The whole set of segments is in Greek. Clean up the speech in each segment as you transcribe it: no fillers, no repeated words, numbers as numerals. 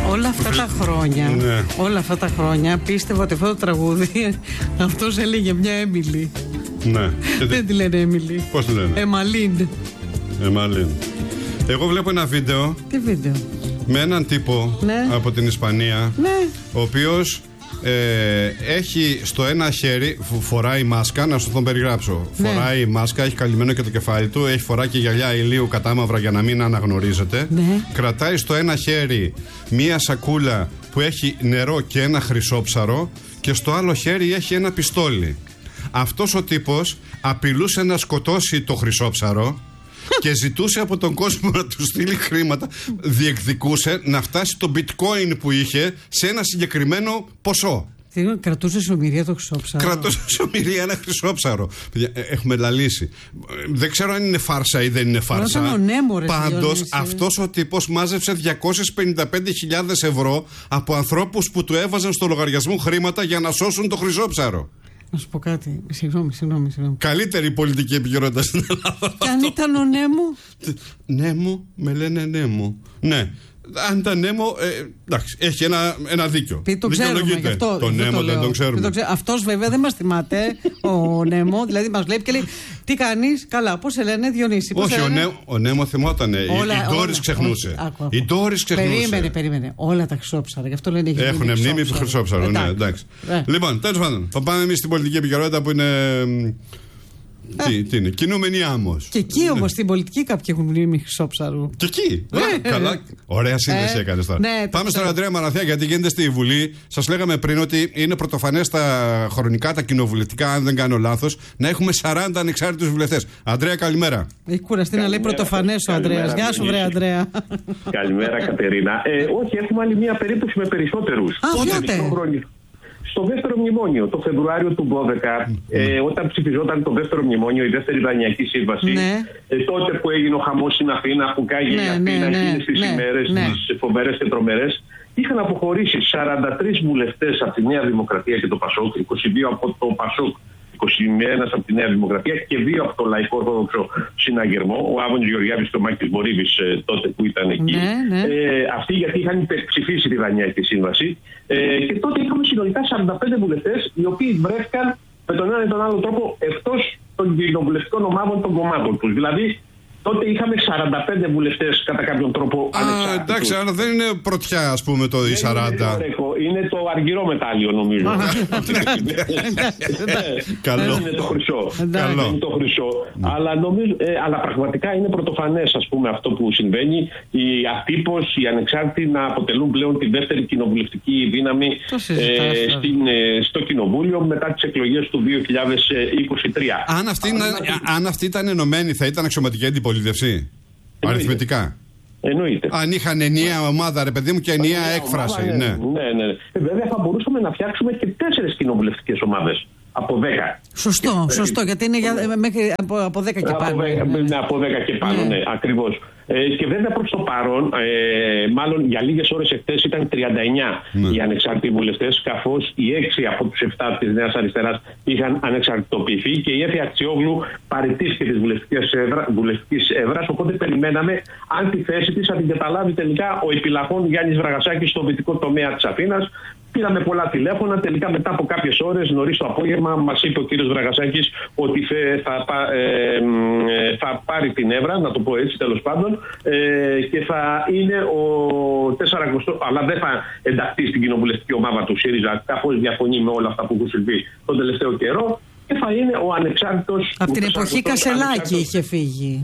Όλα αυτά τα χρόνια πίστευα ότι αυτό το τραγούδι αυτός έλεγε μια Έμιλι. Ναι. Δεν τη λένε Έμιλι. Πώς τη λένε? Εμαλίν. Εγώ βλέπω ένα βίντεο. Τι βίντεο? Με έναν τύπο από την Ισπανία, ο οποίος έχει στο ένα χέρι, φοράει μάσκα, να σου τον περιγράψω. Φοράει μάσκα, έχει καλυμμένο και το κεφάλι του, έχει φοράει και γυαλιά ηλίου κατάμαυρα για να μην αναγνωρίζεται. Κρατάει στο ένα χέρι μία σακούλα που έχει νερό και ένα χρυσόψαρο και στο άλλο χέρι έχει ένα πιστόλι. Αυτός ο τύπος απειλούσε να σκοτώσει το χρυσόψαρο και ζητούσε από τον κόσμο να του στείλει χρήματα. Διεκδικούσε να φτάσει το bitcoin που είχε σε ένα συγκεκριμένο ποσό. Κρατούσε σωμηρία το χρυσόψαρο. Κρατούσε σωμηρία ένα χρυσόψαρο. Έχουμε λαλήσει. Δεν ξέρω αν είναι φάρσα ή δεν είναι φάρσα. Πάντως αυτός ο τύπος μάζεψε 255.000 ευρώ από ανθρώπους που του έβαζαν στο λογαριασμό χρήματα για να σώσουν το χρυσόψαρο. Να σου πω κάτι. Συγγνώμη. Καλύτερη πολιτική επικαιρότητα στην Ελλάδα. Και αν ήταν ο Νέμο. Νέμο, με λένε Νέμο. Ναι. Αν ήταν Νέμο, εντάξει, έχει ένα δίκιο. Το ξέρουμε γι' αυτό. Το Νέμο δεν τον ξέρουμε. Αυτός βέβαια δεν μας θυμάται, ο Νέμο. Δηλαδή μας βλέπει και λέει: τι κάνεις? Καλά, πώς σε λένε, Διονύση? Όχι, ο Νέμο θυμότανε. Η Ντόρις ξεχνούσε. Η Ντόρις ξεχνούσε. Περίμενε. Όλα τα χρυσόψαρα. Γι' αυτό λένε: έχουν μνήμη του χρυσόψαρου. Ναι, εντάξει. Λοιπόν, τέλος πάντων, θα πάμε εμείς στην πολιτική επικαιρότητα που είναι. Τι είναι, κινούμενη άμμος. Και εκεί όμως στην πολιτική κάποιοι έχουν μνήμη χρυσόψαρου. Και εκεί. Καλά. Ωραία σύνδεση έκανες τώρα. Πάμε στον Ανδρέα Μαραθιά, γιατί γίνεται στη Βουλή. Σας λέγαμε πριν ότι είναι πρωτοφανές τα χρονικά, τα κοινοβουλευτικά, αν δεν κάνω λάθος, να έχουμε 40 ανεξάρτητους βουλευτές. Ανδρέα, καλημέρα. Έχει κουραστεί να λέει πρωτοφανές ο Ανδρέας. Γεια σου, βρε Ανδρέα. Καλημέρα, Κατερίνα. Όχι, έχουμε άλλη μια περίπτωση με περισσότερους. Στο δεύτερο μνημόνιο, το Φεβρουάριο του 2012, όταν ψηφιζόταν το δεύτερο μνημόνιο, η δεύτερη Δανειακή Σύμβαση, τότε που έγινε ο χαμός στην Αθήνα, που κάγει η Αθήνα εκείνες τις ημέρες, τις φοβερές και τρομερές, είχαν αποχωρήσει 43 βουλευτές από τη Νέα Δημοκρατία και το ΠΑΣΟΚ, 22 από το ΠΑΣΟΚ, 21 από τη Νέα Δημοκρατία και 2 από το Λαϊκό Ορθόδοξο Συναγερμό, ο Άβωνης Γεωργιάδης και ο Μάκης Βορύβης τότε που ήταν εκεί. Αυτοί γιατί είχαν υπερψηφίσει τη Δανειακή Σύμβαση. Και τότε είχαμε συνολικά 45 βουλευτές, οι οποίοι βρέθηκαν με τον ένα ή τον άλλο τρόπο εκτός των κοινοβουλευτικών ομάδων των κομμάτων τους. Δηλαδή, τότε είχαμε 45 βουλευτές κατά κάποιον τρόπο ανεξάρτητους. Εντάξει, αλλά δεν είναι πρωτιά, ας πούμε, το 40. Είναι το αργυρό μετάλλιο, νομίζω. Καλό. Είναι το χρυσό. Είναι το χρυσό. Αλλά πραγματικά είναι πρωτοφανές, ας πούμε, αυτό που συμβαίνει. Οι ατύπως, οι ανεξάρτητοι να αποτελούν πλέον τη δεύτερη κοινοβουλευτική δύναμη στο Κοινοβούλιο μετά τις εκλογές του 2023. Αν αυτοί ήταν ενωμένοι, θα ήταν αξιωματική αντιπολίτευση. Αριθμητικά. Εννοείται. Αν είχαν ενιαία ομάδα, ρε παιδί μου, και ενιαία έκφραση. Ναι. Βέβαια θα μπορούσαμε να φτιάξουμε και 4 κοινοβουλευτικές ομάδες. Από 10. Σωστό, γιατί είναι από 10 και πάνω. Από 10 και πάνω, ναι, ακριβώς. Και βέβαια προς το παρόν, μάλλον για λίγες ώρες εχθές ήταν 39 οι ανεξάρτητοι βουλευτές, καθώς οι 6 από τους 7 της Νέας Αριστεράς είχαν ανεξαρτητοποιηθεί και η Έφη Αξιόγλου παραιτήθηκε της βουλευτικής έδρας, οπότε περιμέναμε αν τη θέση της θα την καταλάβει τελικά ο επιλαχών Γιάννης Βραγασάκης στο δυτικό τομέα της Αθήνας. Πήραμε πολλά τηλέφωνα. Τελικά, μετά από κάποιες ώρες, νωρίς το απόγευμα, μας είπε ο κύριος Βραγασάκης ότι θα πάρει την έδρα, να το πω έτσι τέλος πάντων, και θα είναι ο 400, αλλά δεν θα ενταχθεί στην κοινοβουλευτική ομάδα του ΣΥΡΙΖΑ, καθώς διαφωνεί με όλα αυτά που έχουν συμβεί τον τελευταίο καιρό. Και θα είναι ο ανεξάρτητος. Από την εποχή Κασελάκη είχε φύγει.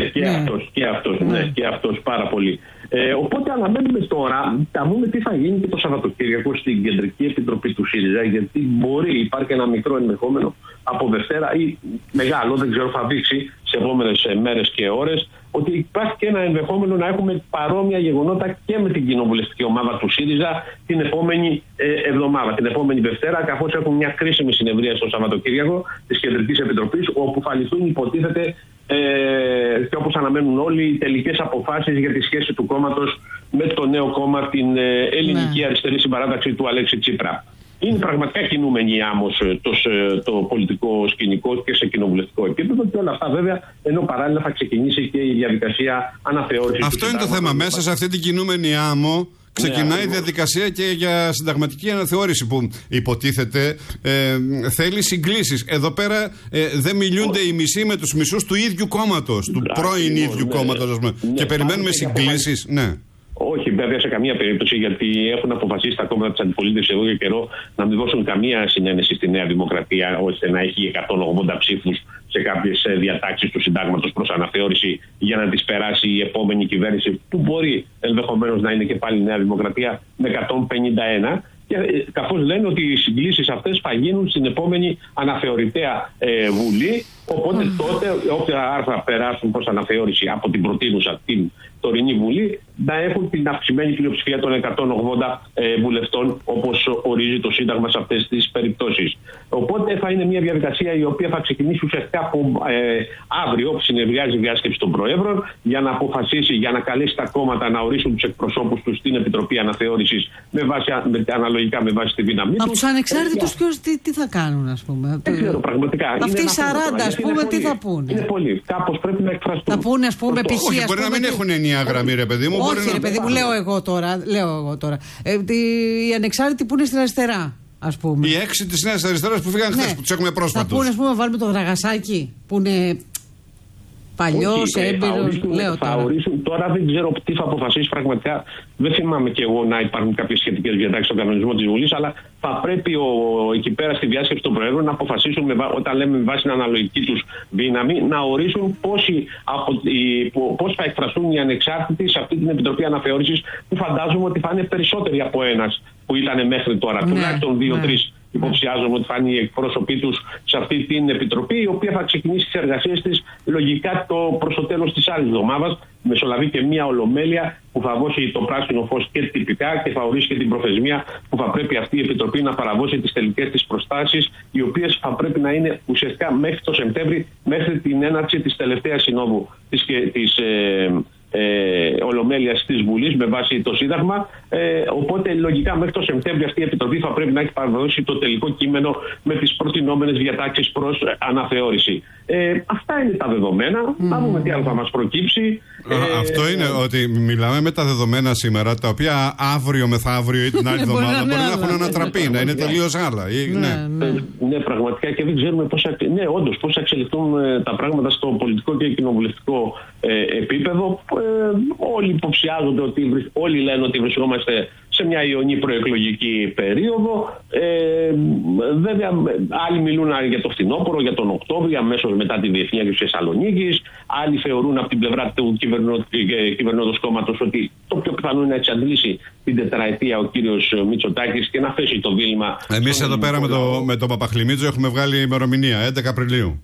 Και αυτός πάρα πολύ. Οπότε αναμένουμε τώρα να δούμε τι θα γίνει και το Σαββατοκύριακο στην Κεντρική Επιτροπή του ΣΥΡΙΖΑ, γιατί υπάρχει ένα μικρό ενδεχόμενο από Δευτέρα ή μεγάλο, δεν ξέρω, θα δείξει σε επόμενες μέρες και ώρες, ότι υπάρχει και ένα ενδεχόμενο να έχουμε παρόμοια γεγονότα και με την κοινοβουλευτική ομάδα του ΣΥΡΙΖΑ την επόμενη εβδομάδα, την επόμενη Δευτέρα, καθώς έχουμε μια κρίσιμη συνεδρία στο Σαββατοκύριακο της Κεντρικής Επιτροπής, όπου θα ληφθούν, υποτίθεται, και όπως αναμένουν όλοι, οι τελικές αποφάσεις για τη σχέση του κόμματος με το νέο κόμμα, την Ελληνική Αριστερή Συμπαράταξη του Αλέξη Τσίπρα. Είναι πραγματικά κινούμενη άμμος το πολιτικό σκηνικό και σε κοινοβουλευτικό επίπεδο, και όλα αυτά βέβαια, ενώ παράλληλα θα ξεκινήσει και η διαδικασία αναθεώρησης. Αυτό είναι το θέμα. Μέσα σε αυτή την κινούμενη άμμο ξεκινάει η διαδικασία και για συνταγματική αναθεώρηση που υποτίθεται θέλει συγκλήσεις. Εδώ πέρα δεν μιλούνται οι μισοί με τους μισούς του ίδιου κόμματος, του πρώην ίδιου κόμματος, και περιμένουμε συγκλήσεις. Ναι. Όχι, βέβαια σε καμία περίπτωση, γιατί έχουν αποφασίσει τα κόμματα της αντιπολίτευσης εδώ και καιρό να μην δώσουν καμία συνένεση στη Νέα Δημοκρατία ώστε να έχει 180 ψήφους σε κάποιες διατάξεις του συντάγματος προς αναθεώρηση για να τις περάσει η επόμενη κυβέρνηση, που μπορεί ενδεχομένως να είναι και πάλι η Νέα Δημοκρατία, με 151. Καθώς λένε ότι οι συγκλήσεις αυτές θα γίνουν στην επόμενη αναθεωρητέα Βουλή. Οπότε τότε όποια άρθρα περάσουν προς αναθεώρηση από την προτείνουσα την τωρινή Βουλή να έχουν την αυξημένη πλειοψηφία των 180 βουλευτών, όπως ορίζει το Σύνταγμα σε αυτές τις περιπτώσεις. Οπότε θα είναι μια διαδικασία η οποία θα ξεκινήσει ουσιαστικά από αύριο, που συνεδριάζει η διάσκεψη των Προέδρων, για να αποφασίσει, για να καλέσει τα κόμματα να ορίσουν τους εκπροσώπους τους στην Επιτροπή Αναθεώρησης αναλογικά με βάση τη δύναμή τους. Από τους ανεξάρτητους τι θα κάνουν, ας πούμε? Δεν ξέρω πραγματικά. Αυτοί οι 40, ας πούμε, τι θα πούνε? Είναι πολύ. Κάπως πρέπει να εκφραστούν. Θα πούνε, ας πούμε, π.χ. Όχι, μπορεί να μην έχουν ενιαία γραμμή, ρε παιδί μου. Όχι, ρε παιδί μου, λέω εγώ τώρα. Οι ανεξάρτητοι που είναι στην αριστερά, ας πούμε. Οι 6 της Νέας Αριστεράς που φύγαν χθες, που τους έχουμε πρόσφατους. Θα πούνε, ας πούμε, βάλουμε το Δραγασάκι, που είναι παλιός, έμπειρος. Θα ορίσουν. Τώρα δεν ξέρω τι θα αποφασίσει πραγματικά. Δεν θυμάμαι και εγώ να υπάρχουν κάποιες σχετικές διατάξεις στον κανονισμό της Βουλής, αλλά θα πρέπει εκεί πέρα στη διάσκεψη των Προέδρων να αποφασίσουν, όταν λέμε με βάση την αναλογική τους δύναμη, να ορίσουν πώς θα εκφραστούν οι ανεξάρτητοι σε αυτή την Επιτροπή Αναθεώρησης, που φαντάζομαι ότι θα είναι περισσότεροι από ένας που ήταν μέχρι τώρα. Τουλάχιστον 2-3. Υποψιάζομαι ότι θα είναι οι εκπρόσωποι τους σε αυτή την επιτροπή, η οποία θα ξεκινήσει τις εργασίες της λογικά προς το τέλος της άλλης εβδομάδας. Μεσολαβεί και μια ολομέλεια που θα δώσει το πράσινο φως και τυπικά και θα ορίσει και την προθεσμία που θα πρέπει αυτή η επιτροπή να παραδώσει τις τελικές της προστάσεις, οι οποίες θα πρέπει να είναι ουσιαστικά μέχρι το Σεπτέμβρη, μέχρι την έναρξη της τελευταίας συνόδου της ολομέλειας της Βουλής με βάση το Σύνταγμα. Οπότε λογικά μέχρι το Σεπτέμβριο αυτή η Επιτροπή θα πρέπει να έχει παραδώσει το τελικό κείμενο με τις προτινόμενες διατάξεις προς αναθεώρηση. Αυτά είναι τα δεδομένα. Να δούμε τι άλλο θα μας προκύψει. Αυτό είναι ότι μιλάμε με τα δεδομένα σήμερα, τα οποία αύριο μεθαύριο ή την άλλη εβδομάδα μπορεί να έχουν ανατραπεί, να είναι τελείως άλλα. Ναι, πραγματικά, και δεν ξέρουμε πώς θα εξελιχθούν τα πράγματα στο πολιτικό και κοινοβουλευτικό επίπεδο. Όλοι υποψιάζονται όλοι λένε ότι βρισκόμαστε σε μια ιονή προεκλογική περίοδο. Βέβαια, άλλοι μιλούν για το φθινόπωρο, για τον Οκτώβριο, αμέσως μετά τη Διεθνή Έκρηξη Θεσσαλονίκης. Άλλοι θεωρούν από την πλευρά του κυβερνώντος κόμματος ότι το πιο πιθανό είναι να εξαντλήσει την τετραετία ο κύριος Μητσοτάκης και να θέσει το δίλημμα. Εμείς εδώ πέρα με τον Παπαχλημίτζο έχουμε βγάλει ημερομηνία 11 Απριλίου.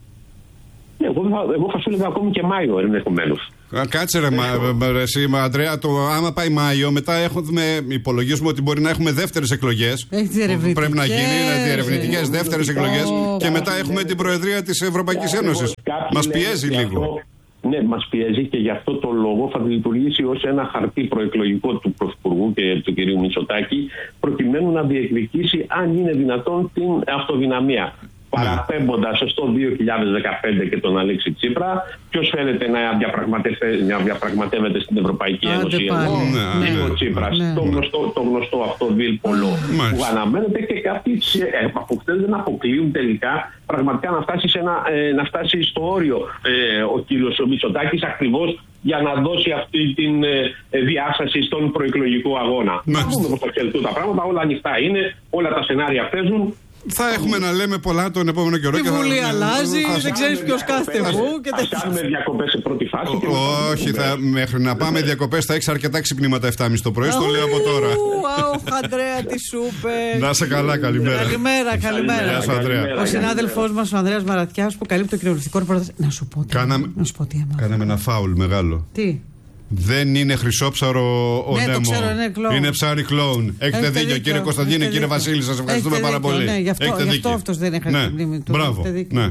Εγώ θα σου έλεγα ακόμη και Μάιο ενδεχομένως. Κάτσε ρε εσύ Αντρέα, άμα πάει Μάιο, μετά υπολογίζουμε ότι μπορεί να έχουμε δεύτερες εκλογές. Πρέπει να γίνει διερευνητικές δεύτερες εκλογές και μετά έχουμε την Προεδρία της Ευρωπαϊκής Ένωσης. Μας πιέζει λίγο. Ναι, μας πιέζει και γι' αυτό το λόγο θα λειτουργήσει ως ένα χαρτί προεκλογικό του Πρωθυπουργού και του κυρίου Μητσοτάκη, προκειμένου να διεκδικήσει, αν είναι δυνατόν, την αυτοδυναμία. Παραπέμποντας στο 2015 και τον Αλέξη Τσίπρα, ποιος φαίνεται να διαπραγματεύεται στην Ευρωπαϊκή Ένωση εδώ? Ο Τσίπρας. Το γνωστό αυτό δίλπολο που αναμένεται, και κάποιοι από χτες δεν αποκλείουν τελικά πραγματικά να φτάσει στο όριο ο κύριος Μητσοτάκης, ακριβώς για να δώσει αυτή την διάσταση στον προεκλογικό αγώνα. Να δούμε πώς θα εξελιχθούν τα πράγματα. Όλα ανοιχτά είναι, όλα τα σενάρια παίζουν. Θα έχουμε να λέμε πολλά τον επόμενο καιρό. Η Βουλή αλλάζει, δεν ξέρεις ποιος κάθεται πού. Θα κάνουμε διακοπές σε πρώτη φάση. Όχι, μέχρι να πάμε διακοπές θα έχεις αρκετά ξυπνήματα 7.30 το πρωί. Στο λέω από τώρα. Αντρέα, τι σου είπε. Να σε καλά, καλημέρα. Καλημέρα. Γεια σου, Αντρέα. Ο συνάδελφός μας, ο Ανδρέας Μαρατιάς, που καλύπτει το κοινοβουλευτικό ρεπορτάζ. Να σου πω τι έμαθα. Κάναμε ένα φάουλ μεγάλο. Τι? Δεν είναι χρυσόψαρο ο Νέμο. Το ξέρω, είναι ψάρι κλόουν. Έχετε δίκιο, κύριε Κωνσταντίνε, κύριε Βασίλη, σας ευχαριστούμε πάρα πολύ. Ναι, γι' αυτό αυτός δεν έχασε την μνήμη του. Μπράβο.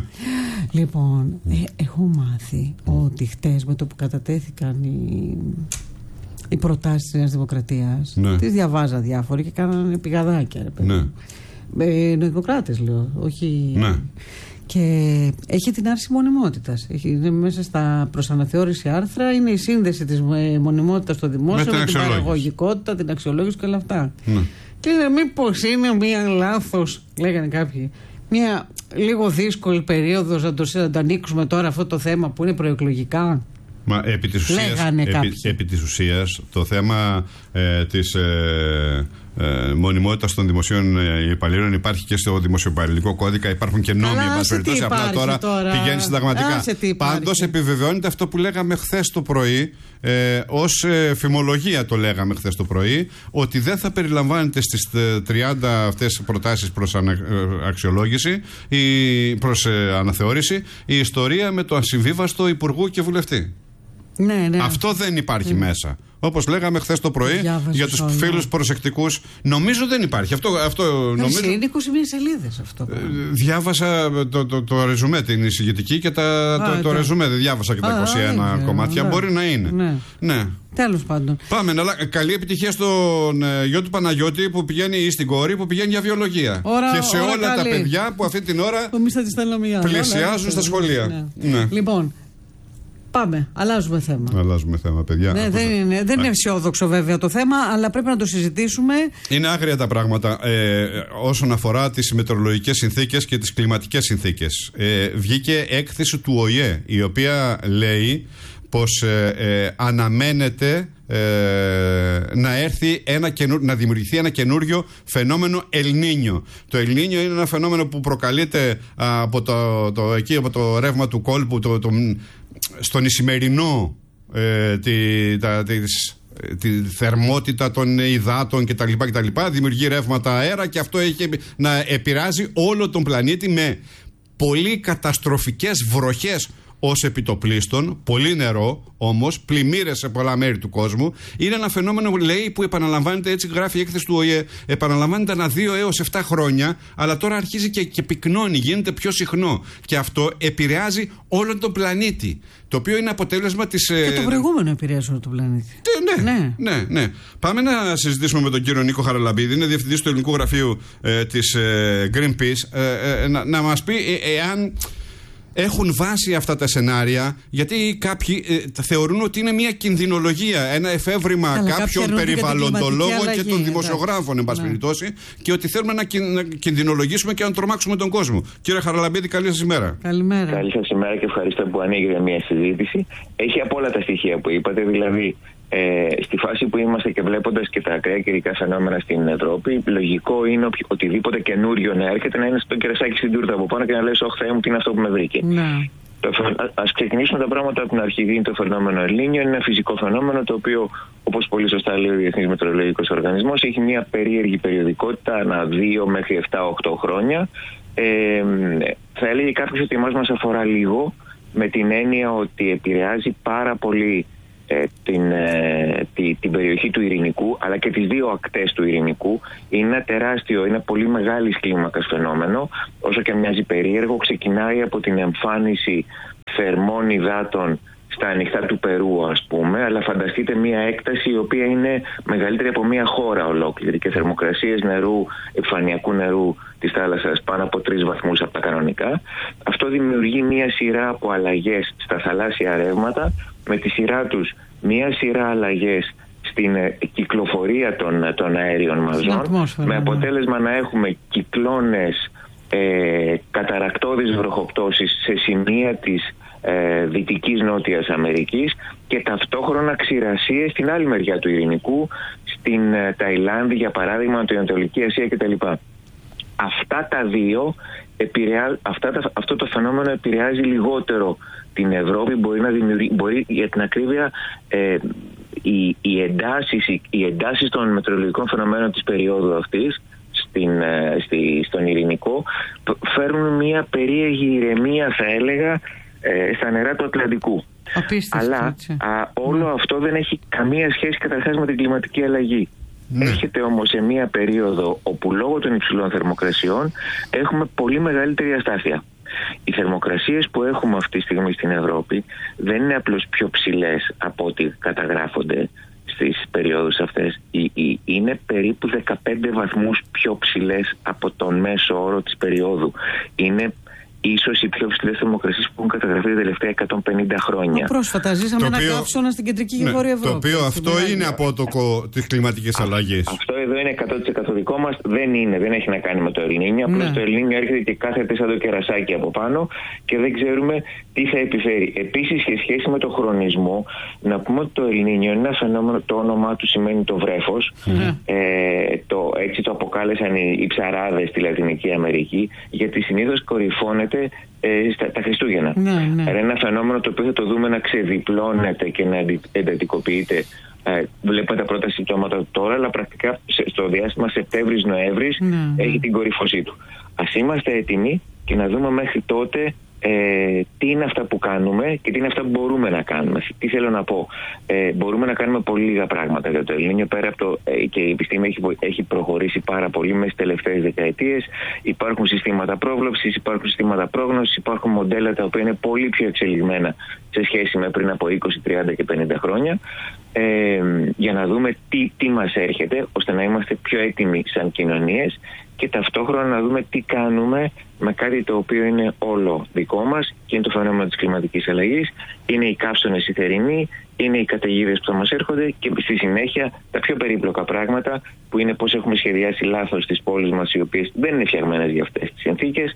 Λοιπόν, έχω μάθει ότι χτες με το που κατατέθηκαν οι προτάσεις της Νέας Δημοκρατίας, τις διαβάζα διάφοροι και κάνανε πηγαδάκια. Δημοκράτες λέω, όχι. Και έχει την άρση μονιμότητας. Είναι μέσα στα προς αναθεώρηση άρθρα, είναι η σύνδεση της μονιμότητας στο δημόσιο με την παραγωγικότητα, την αξιολόγηση και όλα αυτά. Ναι. Και μήπως είναι μία λάθος, λέγανε κάποιοι, μία λίγο δύσκολη περίοδος να το ανοίξουμε τώρα αυτό το θέμα που είναι προεκλογικά. Μα επί της ουσίας το θέμα της μονιμότητας των δημοσίων υπαλλήλων υπάρχει και στο δημοσιοπαλληλικό κώδικα, υπάρχουν και νόμοι, απλά τώρα πηγαίνει συνταγματικά. Πάντως επιβεβαιώνεται αυτό που λέγαμε χθες το πρωί, ως φημολογία το λέγαμε χθες το πρωί, ότι δεν θα περιλαμβάνεται στις 30 αυτές προτάσεις προς αξιολόγηση ή προς αναθεώρηση η ιστορία με το ασυμβίβαστο υπουργού και βουλευτή. Ναι. Αυτό δεν υπάρχει μέσα. Όπως λέγαμε χθες το πρωί, για τους φίλους προσεκτικούς, νομίζω δεν υπάρχει. Αυτό νομίζω. Είναι 21 σελίδες αυτό. Διάβασα το ρεζουμέ, την εισηγητική και το ρεζουμέ. Δεν διάβασα και τα 21 κομμάτια. Μπορεί να είναι. Ναι. Τέλος πάντων. Πάμε. Καλή επιτυχία στον γιο του Παναγιώτη που πηγαίνει, ή στην κόρη που πηγαίνει για βιολογία. Και σε όλα τα παιδιά που αυτή την ώρα πλησιάζουν στα σχολεία. Λοιπόν. Πάμε, αλλάζουμε θέμα. Αλλάζουμε θέμα, παιδιά. Ναι, δεν είναι αισιόδοξο βέβαια το θέμα, αλλά πρέπει να το συζητήσουμε. Είναι άγρια τα πράγματα όσον αφορά τις μετεωρολογικές συνθήκες και τις κλιματικές συνθήκες. Βγήκε έκθεση του ΟΗΕ, η οποία λέει πως αναμένεται να δημιουργηθεί ένα καινούριο φαινόμενο Ελνίνιο. Το Ελνίνιο είναι ένα φαινόμενο που προκαλείται από το ρεύμα του κόλπου, στον Ισημερινό, τη θερμότητα των υδάτων κτλ. Δημιουργεί ρεύματα αέρα και αυτό έχει να επηρεάζει όλο τον πλανήτη με πολύ καταστροφικές βροχές ως επιτοπλίστων, πολύ νερό όμως, πλημμύρες σε πολλά μέρη του κόσμου. Είναι ένα φαινόμενο, λέει, που επαναλαμβάνεται, έτσι γράφει η έκθεση του ΟΗΕ, επαναλαμβάνεται ανά 2 έως 7 χρόνια, αλλά τώρα αρχίζει και πυκνώνει, γίνεται πιο συχνό. Και αυτό επηρεάζει όλο τον πλανήτη. Το οποίο είναι αποτέλεσμα της. Και το προηγούμενο επηρεάζει όλο τον πλανήτη. Ναι. Πάμε να συζητήσουμε με τον κύριο Νίκο Χαραλαμπίδη, είναι διευθυντής του ελληνικού γραφείου της Greenpeace, να μας πει εάν έχουν βάσει αυτά τα σενάρια, γιατί κάποιοι θεωρούν ότι είναι μια κινδυνολογία, ένα εφεύρημα κάποιων περιβαλλοντολόγων και των δημοσιογράφων, εν πάση περιπτώσει, και ότι θέλουμε να κινδυνολογήσουμε και να τρομάξουμε τον κόσμο. Κύριε Χαραλαμπίδη, καλή σας ημέρα. Καλημέρα. Καλή σας ημέρα και ευχαριστώ που ανοίγετε μια συζήτηση. Έχει από όλα τα στοιχεία που είπατε, δηλαδή. Στη φάση που είμαστε και βλέποντας και τα ακραία καιρικά φαινόμενα στην Ευρώπη, λογικό είναι οτιδήποτε καινούριο να έρχεται να είναι στο κερασάκι στην τούρτα από πάνω και να λες: «Ωχ, Θεέ μου, τι είναι αυτό που με βρήκε». Ας ξεκινήσουμε τα πράγματα από την αρχή. Είναι το φαινόμενο Ελνίνιο, είναι ένα φυσικό φαινόμενο το οποίο, όπως πολύ σωστά λέει ο Διεθνής Μετεωρολογικός Οργανισμός, έχει μια περίεργη περιοδικότητα ανά 2 μέχρι 7-8 χρόνια. Θα έλεγε κάποιος ότι εμάς μας αφορά λίγο, με την έννοια ότι επηρεάζει πάρα πολύ την περιοχή του Ειρηνικού, αλλά και τις δύο ακτές του Ειρηνικού. Είναι ένα τεράστιο, είναι πολύ μεγάλης κλίμακας φαινόμενο, όσο και μοιάζει περίεργο. Ξεκινάει από την εμφάνιση θερμών υδάτων στα ανοιχτά του Περού, ας πούμε, αλλά φανταστείτε μια έκταση η οποία είναι μεγαλύτερη από μια χώρα ολόκληρη και θερμοκρασίες νερού, επιφανειακού νερού της θάλασσας πάνω από 3 βαθμούς από τα κανονικά. Αυτό δημιουργεί μια σειρά από αλλαγές στα θαλάσσια ρεύματα, με τη σειρά τους μια σειρά αλλαγές στην κυκλοφορία των αέριων μαζών, με αποτέλεσμα να έχουμε κυκλώνες, καταρακτώδεις βροχοπτώσεις σε σημεία της Δυτικής Νότιας Αμερικής και ταυτόχρονα ξηρασίες στην άλλη μεριά του Ειρηνικού, στην Ταϊλάνδη για παράδειγμα, την Ανατολική Ασία κτλ. Αυτά τα δύο αυτό το φαινόμενο επηρεάζει λιγότερο την Ευρώπη. Μπορεί για την ακρίβεια οι εντάσεις των μετεωρολογικών φαινομένων της περίοδου αυτής στον Ειρηνικό φέρνουν μια περίεργη ηρεμία, θα έλεγα, στα νερά του Ατλαντικού. Αλλά όλο αυτό δεν έχει καμία σχέση καταρχάς με την κλιματική αλλαγή. Έρχεται όμως σε μια περίοδο όπου λόγω των υψηλών θερμοκρασιών έχουμε πολύ μεγαλύτερη αστάθεια. Οι θερμοκρασίες που έχουμε αυτή τη στιγμή στην Ευρώπη δεν είναι απλώς πιο ψηλές από ό,τι καταγράφονται στις περιόδους αυτές. Είναι περίπου 15 βαθμούς πιο ψηλές από τον μέσο όρο της περίοδου. Είναι ίσως οι πιο ψηλές θερμοκρασίες που έχουν καταγραφεί τα τελευταία 150 χρόνια. Πρόσφατα ζήσαμε ένα καύσωνα στην κεντρική και βόρεια Ευρώπη. Το οποίο αυτό είναι απότοκο της κλιματικής αλλαγής. Αυτό εδώ είναι 100% δικό μας. Δεν έχει να κάνει με το Ελνίνιο. Απλώς το Ελνίνιο έρχεται και κάθεται σαν το κερασάκι από πάνω και δεν ξέρουμε τι θα επιφέρει. Επίσης, σε σχέση με το χρονισμό, να πούμε ότι το Ελνίνιο είναι ένα φαινόμενο, το όνομά του σημαίνει το βρέφος. Έτσι το αποκάλεσαν οι ψαράδες στη Λατινική Αμερική, γιατί συνήθως κορυφώνεται τα Χριστούγεννα. Άρα ένα φαινόμενο το οποίο θα το δούμε να ξεδιπλώνεται και να εντατικοποιείται. Βλέπουμε τα πρώτα συμπτώματα τώρα, αλλά πρακτικά στο διάστημα Σεπτέμβρης-Νοέμβρης έχει την κορύφωσή του. Ας είμαστε έτοιμοι και να δούμε μέχρι τότε τι είναι αυτά που κάνουμε και τι είναι αυτά που μπορούμε να κάνουμε. Τι θέλω να πω. Μπορούμε να κάνουμε πολύ λίγα πράγματα για το Ελνίνιο, πέρα από το, και η επιστήμη έχει προχωρήσει πάρα πολύ μέσα στις τελευταίες δεκαετίες. Υπάρχουν συστήματα πρόβλεψης, υπάρχουν συστήματα πρόγνωσης, υπάρχουν μοντέλα τα οποία είναι πολύ πιο εξελιγμένα σε σχέση με πριν από 20, 30 και 50 χρόνια, για να δούμε τι μας έρχεται, ώστε να είμαστε πιο έτοιμοι σαν κοινωνίες και ταυτόχρονα να δούμε τι κάνουμε με κάτι το οποίο είναι όλο δικό μας και είναι το φαινόμενο της κλιματικής αλλαγής, είναι οι καύσωνες οι θερινοί, είναι οι καταιγίδες που θα μας έρχονται και στη συνέχεια τα πιο περίπλοκα πράγματα που είναι πώς έχουμε σχεδιάσει λάθος τις πόλεις μας, οι οποίες δεν είναι φτιαγμένες για αυτές τις συνθήκες.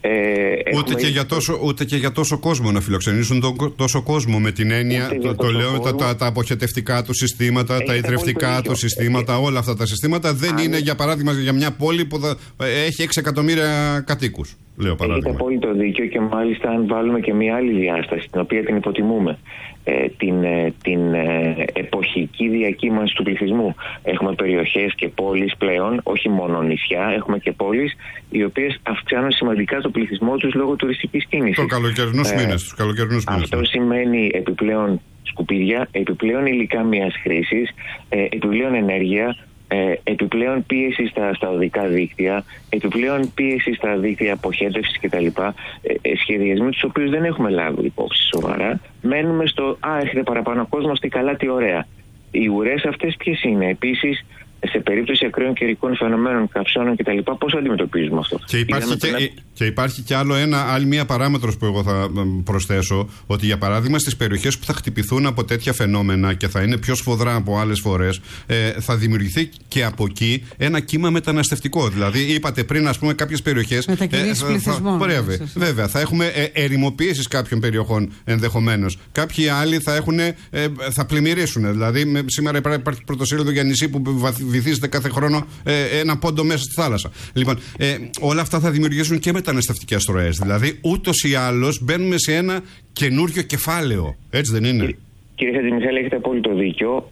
Ούτε και για τόσο κόσμο να φιλοξενήσουν τόσο κόσμο, με την έννοια, το λέω, τα αποχετευτικά του συστήματα, τα ιδρευτικά του συστήματα, όλα αυτά τα συστήματα δεν είναι, για παράδειγμα, για μια πόλη που έχει 6 εκατομμύρια κατοίκους. Έχετε απόλυτο δίκιο και μάλιστα αν βάλουμε και μια άλλη διάσταση, την οποία την υποτιμούμε, την εποχική διακύμανση του πληθυσμού. Έχουμε περιοχές και πόλεις πλέον, όχι μόνο νησιά, έχουμε και πόλεις οι οποίες αυξάνουν σημαντικά το πληθυσμό τους λόγω τουριστικής κίνησης. Τους καλοκαιρινούς μήνες. Αυτό σημαίνει επιπλέον σκουπίδια, επιπλέον υλικά μιας χρήσης, επιπλέον ενέργεια, επιπλέον πίεση στα οδικά δίκτυα, επιπλέον πίεση στα δίκτυα αποχέτευσης κτλ. Σχεδιασμοί τους οποίους δεν έχουμε λάβει υπόψη σοβαρά. Μένουμε στο έρχεται παραπάνω κόσμος, τι καλά, τι ωραία. Οι ουρές αυτές ποιες είναι? Επίσης, σε περίπτωση ακραίων καιρικών φαινομένων, καυσώνων κτλ., πώς αντιμετωπίζουμε αυτό? Και υπάρχει και άλλη μία παράμετρος που εγώ θα προσθέσω, ότι για παράδειγμα στις περιοχές που θα χτυπηθούν από τέτοια φαινόμενα και θα είναι πιο σφοδρά από άλλες φορές, θα δημιουργηθεί και από εκεί ένα κύμα μεταναστευτικό. Δηλαδή, είπατε πριν, ας πούμε, κάποιες περιοχές. Μετακινήσεις πληθυσμών. Βέβαια, θα έχουμε ερημοποίησεις κάποιων περιοχών ενδεχομένως. Κάποιοι άλλοι θα πλημμυρίσουν. Δηλαδή, σήμερα υπάρχει πρωτοσέλιδο για νησί που βυθίζεται κάθε χρόνο ένα πόντο μέσα στη θάλασσα. Λοιπόν, όλα αυτά θα δημιουργήσουν και μεταναστευτικές ροές. Δηλαδή, ούτως ή άλλως μπαίνουμε σε ένα καινούριο κεφάλαιο. Έτσι δεν είναι? Κύριε Χατζημιχάλη, έχετε απόλυτο δίκιο.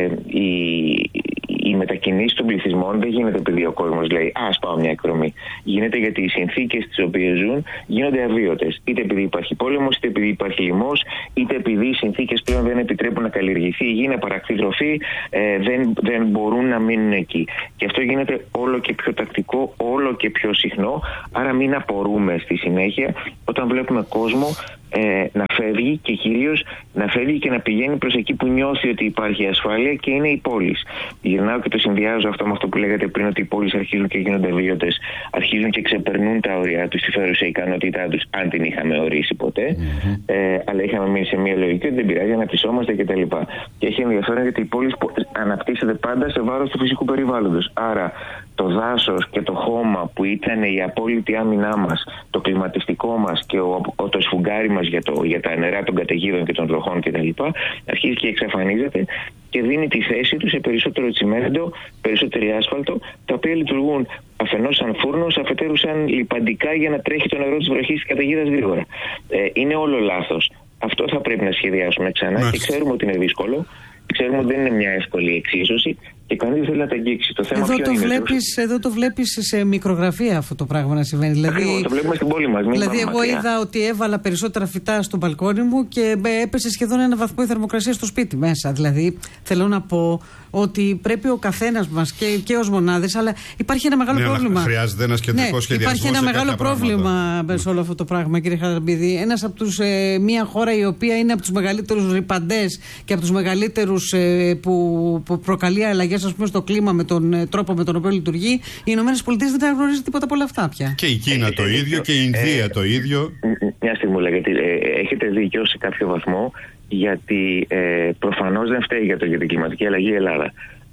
Η μετακινήση των πληθυσμών δεν γίνεται επειδή ο κόσμος λέει ας πάω μια εκδρομή. Γίνεται γιατί οι συνθήκες τις οποίες ζουν γίνονται αβίωτες. Είτε επειδή υπάρχει πόλεμος, είτε επειδή υπάρχει λοιμός, είτε επειδή οι συνθήκες πλέον δεν επιτρέπουν να καλλιεργηθεί η γη, να παραχθεί τροφή, δεν μπορούν να μείνουν εκεί. Και αυτό γίνεται όλο και πιο τακτικό, όλο και πιο συχνό. Άρα μην απορούμε στη συνέχεια όταν βλέπουμε κόσμο να φεύγει και κυρίως να φεύγει και να πηγαίνει προς εκεί που νιώθει ότι υπάρχει ασφάλεια και είναι οι πόλεις. Γυρνάω και το συνδυάζω αυτό με αυτό που λέγατε πριν, ότι οι πόλεις αρχίζουν και γίνονται βίωτες, αρχίζουν και ξεπερνούν τα όρια τους, τη φέρουσα ικανότητά τους, αν την είχαμε ορίσει ποτέ. Αλλά είχαμε μείνει σε μια λογική ότι δεν πειράζει, αναπτυσσόμαστε κτλ. Και έχει ενδιαφέρον γιατί η πόλη αναπτύσσεται πάντα σε βάρος του φυσικού περιβάλλοντος. Άρα το δάσος και το χώμα που ήταν η απόλυτη άμυνά μας, το κλιματιστικό μας και το σφουγγάρι μας για τα νερά των καταιγίδων και των βροχών κτλ. Αρχίζει και εξαφανίζεται και δίνει τη θέση του σε περισσότερο τσιμέντο, περισσότερη άσφαλτο, τα οποία λειτουργούν αφενός σαν φούρνος, αφετέρου σαν λιπαντικά για να τρέχει το νερό της βροχής της καταιγίδας γρήγορα. Είναι όλο λάθος. Αυτό θα πρέπει να σχεδιάσουμε ξανά και ξέρουμε ότι είναι δύσκολο. Ξέρουμε ότι δεν είναι μια εύκολη εξίσωση και κανείς δεν θέλει να τα αγγίξει. Το θέμα εδώ το βλέπεις σε μικρογραφία αυτό το πράγμα να συμβαίνει. Δηλαδή, το βλέπουμε στην πόλη μας. Δηλαδή, εγώ είδα ότι έβαλα περισσότερα φυτά στο μπαλκόνι μου και έπεσε σχεδόν 1 βαθμό η θερμοκρασία στο σπίτι μέσα. Δηλαδή, θέλω να πω ότι πρέπει ο καθένας μας και ως μονάδες, αλλά υπάρχει ένα μεγάλο πρόβλημα. Χρειάζεται ένας κεντρικός σχεδιασμός. Υπάρχει ένα μεγάλο πρόβλημα σε όλο αυτό το πράγμα, κύριε Χαραλαμπίδη. Μια χώρα η οποία είναι από τους μεγαλύτερους ρυπαντές και από τους μεγαλύτερους καιρούς που προκαλεί αλλαγές, ας πούμε, στο κλίμα με τον τρόπο με τον οποίο λειτουργεί, οι Ηνωμένες Πολιτείες δεν αναγνωρίζουν τίποτα από όλα αυτά πια. Και η Κίνα το ίδιο και η Ινδία το ίδιο. Μια στιγμή, γιατί έχετε δίκιο σε κάποιο βαθμό, γιατί προφανώς δεν φταίει για την κλιματική αλλαγή η Ελλάδα.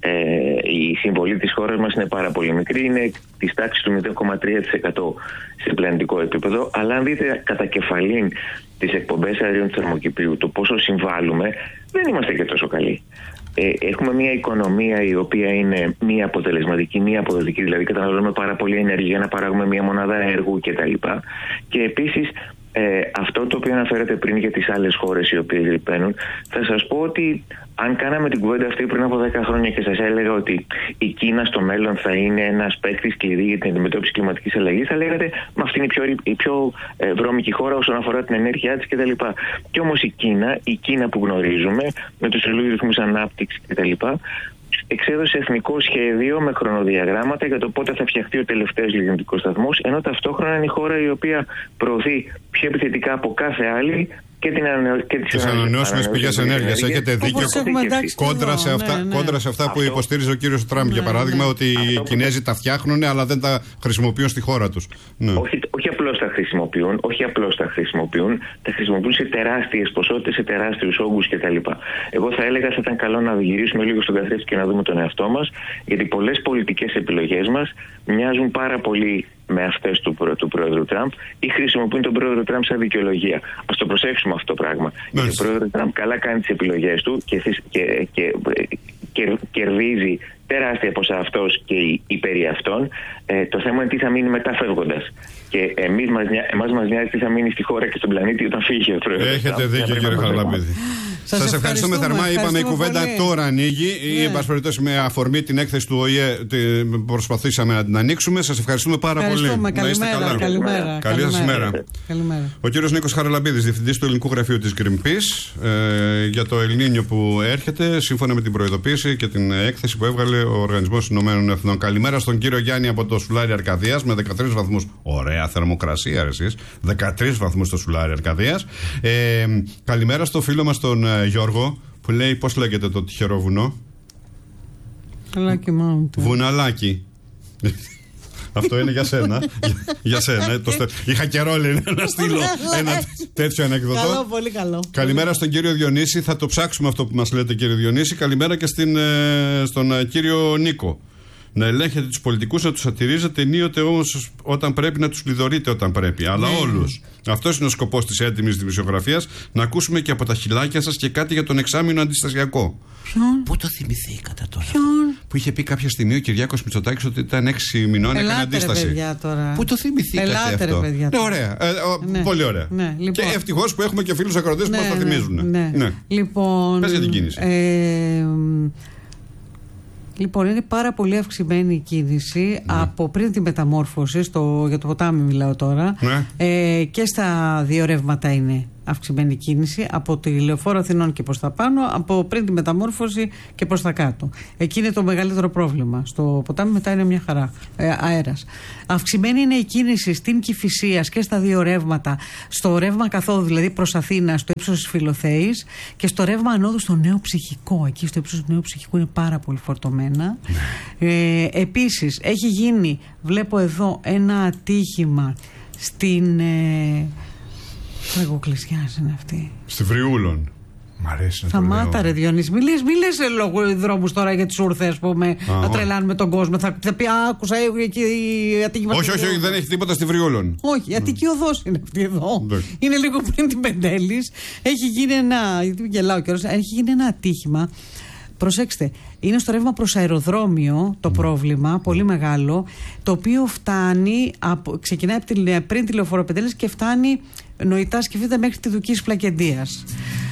Η συμβολή της χώρας μας είναι πάρα πολύ μικρή, είναι της τάξης του 0,3% σε πλανητικό επίπεδο, αλλά αν δείτε κατά κεφαλήν τις εκπομπές αερίων του θερμοκηπίου, το πόσο συμβάλλουμε, δεν είμαστε και τόσο καλοί. Έχουμε μια οικονομία η οποία είναι μη αποτελεσματική, μη αποδοτική, δηλαδή καταναλώνουμε πάρα πολύ ενέργεια για να παράγουμε μια μονάδα έργου κτλ. Και επίσης αυτό το οποίο αναφέρατε πριν για τις άλλες χώρες οι οποίες ρηπαίνουν, θα σας πω ότι αν κάναμε την κουβέντα αυτή πριν από 10 χρόνια και σας έλεγα ότι η Κίνα στο μέλλον θα είναι ένας παίκτης κλειδί για την αντιμετώπιση κλιματικής αλλαγής, θα λέγατε μα αυτή είναι η πιο βρώμικη χώρα όσον αφορά την ενέργειά της κτλ. Και όμως η Κίνα που γνωρίζουμε, με τους ρηλούς ρυθμούς ανάπτυξης κτλ., εξέδωσε εθνικό σχέδιο με χρονοδιαγράμματα για το πότε θα φτιαχτεί ο τελευταίος λιγνητικός σταθμός, ενώ ταυτόχρονα είναι η χώρα η οποία προωθεί πιο επιθετικά από κάθε άλλη και τις ανανεώσιμες πηγές ενέργειας. Έχετε δίκιο. Κόντρα σε αυτά που υποστήριζε ο κύριος Τραμπ, για παράδειγμα, ότι οι Κινέζοι τα φτιάχνουν αλλά δεν τα χρησιμοποιούν στη χώρα τους. Όχι απλώς τα χρησιμοποιούν, τα χρησιμοποιούν σε τεράστιες ποσότητες, σε τεράστιους όγκους κτλ. Εγώ θα έλεγα θα ήταν καλό να γυρίσουμε λίγο στον καθρέφτη και να δούμε τον εαυτό μας, γιατί πολλές πολιτικές επιλογές μας μοιάζουν πάρα πολύ με αυτές του πρόεδρου Τραμπ ή χρησιμοποιούν τον πρόεδρο Τραμπ σαν δικαιολογία. Ας το προσέξουμε αυτό το πράγμα. Γιατί ο πρόεδρος Τραμπ καλά κάνει τις επιλογές του και κερδίζει τεράστια ποσά αυτός και οι περί αυτών. Το θέμα είναι τι θα μείνει μετά φεύγοντας. Και εμάς μας νοιάζει τι θα μείνει στη χώρα και στον πλανήτη όταν φύγει ο πρόεδρος. Έχετε δίκιο, κύριε Χαραλαμπίδη. Σας ευχαριστούμε θερμά. Είπαμε η κουβέντα τώρα ανοίγει. Ή, εν πάση περιπτώσει, με αφορμή την έκθεση του ΟΗΕ προσπαθήσαμε να την ανοίξουμε. Σας ευχαριστούμε πάρα πολύ. Καλημέρα. Καλή σας ημέρα. Ο κύριος Νίκος Χαραλαμπίδης, διευθυντής του Ελληνικού Γραφείου της Greenpeace, για το Ελνίνιο που έρχεται, σύμφωνα με την προειδοποίηση και την έκθεση που έβγαλε ο Οργανισμός Ηνωμένων Εθνών. Καλημέρα στον κύριο Γιάννη από το Σουλάρι Αρκαδίας με 13 βαθμούς. Ωραία θερμοκρασία, εσείς. 13 βαθμούς στο Σουλάρι Αρκαδίας. Καλημέρα στο φίλο μας τον Γιώργο που λέει, πώς λέγεται το τυχερό βουνό? Βουναλάκι. Αυτό είναι για σένα. Για σένα. Είχα καιρό, λέει, να στείλω ένα τέτοιο ανεκδοτό. Καλό, πολύ καλό. Καλημέρα στον κύριο Διονύση. Θα το ψάξουμε αυτό που μας λέτε, κύριε Διονύση. Καλημέρα και στον κύριο Νίκο. Να ελέγχετε τους πολιτικούς, να τους ατηρίζετε ενίοτε, όμως όταν πρέπει να τους λιδωρείτε όταν πρέπει. Αλλά όλους. Αυτός είναι ο σκοπός της έτοιμης δημοσιογραφίας. Να ακούσουμε και από τα χιλάκια σας και κάτι για τον εξάμηνο αντιστασιακό. Ποιον? Πού το θυμηθήκατε τώρα? Ποιον? Που είχε πει κάποια στιγμή ο Κυριάκος Μητσοτάκης ότι ήταν 6 μηνών έκανε αντίσταση. Παιδιά, τώρα. Πού το θυμηθήκατε αυτό? Παιδιά, ναι, ωραία. Πολύ ωραία. Ναι, λοιπόν. Και ευτυχώς που έχουμε και φίλους ακροατές που μας το θυμίζουν. Ναι. Λοιπόν, πες για την κίνηση. Λοιπόν, είναι πάρα πολύ αυξημένη η κίνηση από πριν τη μεταμόρφωση, για το ποτάμι μιλάω τώρα, και στα δύο ρεύματα είναι αυξημένη κίνηση, από τη Λεωφόρο Αθηνών και προς τα πάνω, από πριν τη μεταμόρφωση και προς τα κάτω. Εκεί είναι το μεγαλύτερο πρόβλημα. Στο ποτάμι μετά είναι μια χαρά αέρας. Αυξημένη είναι η κίνηση στην Κηφισίας και στα δύο ρεύματα, στο ρεύμα καθόδου, δηλαδή προς Αθήνα, στο ύψος της Φιλοθέης, και στο ρεύμα ανόδου στο Νέο Ψυχικό. Εκεί στο ύψος του Νέου Ψυχικού είναι πάρα πολύ φορτωμένα. Επίσης, έχει γίνει, βλέπω εδώ, ένα ατύχημα στην... Τραγοκλησιάς είναι αυτή. Στη Βριούλων. Μ' αρέσει να Σταμάτα, ρε Διονύση. Μη λες λόγω δρόμους τώρα για τις ουρθές, ας πούμε, να τρελάνουμε τον κόσμο. Θα πει, άκουσα εκεί ατύχημα. Όχι, δεν έχει τίποτα στη Βριούλων. Όχι, η Αττική Οδός είναι αυτή εδώ. Είναι λίγο πριν την Πεντέλης. Έχει γίνει γιατί γελάω κιόλας, έχει γίνει ένα ατύχημα. Προσέξτε, είναι στο ρεύμα προς αεροδρόμιο το πρόβλημα, πολύ μεγάλο, το οποίο φτάνει, ξεκινάει πριν τη Λεωφόρο Πεντέλης και φτάνει νοητά, σκεφτείτε, μέχρι τη Δουκής Πλακεντίας.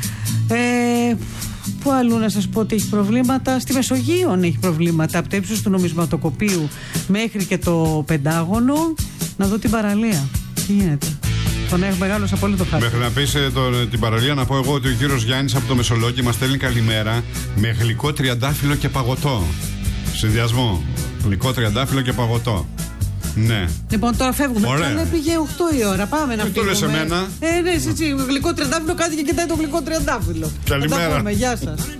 Πού αλλού να σας πω ότι έχει προβλήματα? Στη Μεσογείων έχει προβλήματα, από το ύψος του Νομισματοκοπείου μέχρι και το Πεντάγωνο. Να δω την παραλία. Τι γίνεται? Τον έχω μεγάλος απόλυτο χάρτη. Μέχρι να πεις την παραλία, να πω εγώ ότι ο κύριος Γιάννης από το Μεσολόγγι μας στέλνει καλημέρα με γλυκό τριαντάφυλλο και παγωτό. Συνδυασμό. Γλυκό τριαντάφυλλο και παγωτό. Ναι. Λοιπόν, τώρα φεύγουμε. Καλά, πήγε 8 η ώρα. Πάμε να φύγουμε. Το λες εμένα. Ναι, εσύ, γλυκό τριαντάφυλλο, κάτι και κοιτάει το γλυκό τριαντάφυλλο. Καλημέρα. Γεια σας.